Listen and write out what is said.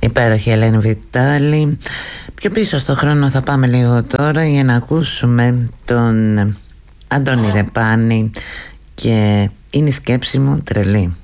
Υπέροχη Ελένη Βιτάλη. Πιο πίσω στο χρόνο θα πάμε λίγο τώρα για να ακούσουμε τον Αντώνη Ρεπάνη και είναι η σκέψη μου τρελή.